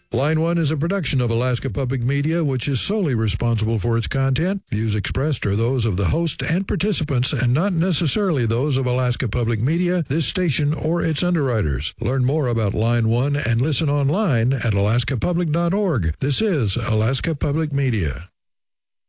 Line 1 is a production of Alaska Public Media, which is solely responsible for its content. Views expressed are those of the host and participants and not necessarily those of Alaska Public Media, this station, or its underwriters. Learn more about Line 1 and listen online at alaskapublic.org. This is Alaska Public Media.